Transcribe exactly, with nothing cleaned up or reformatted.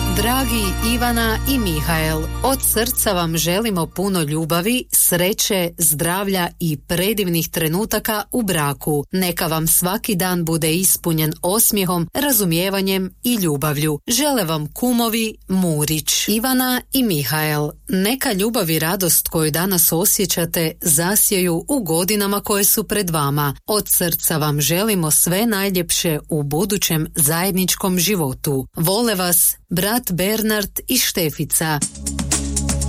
Dragi Ivana i Mihael, od srca vam želimo puno ljubavi, sreće, zdravlja i predivnih trenutaka u braku. Neka vam svaki dan bude ispunjen osmijehom, razumijevanjem i ljubavlju. Žele vam kumovi Murić. Ivana i Mihael, neka ljubav i radost koju danas osjećate zasjeju u godinama koje su pred vama. Od srca vam želimo sve najljepše u budućem zajedničkom životu. Vole vas brat Bernard i Štefica.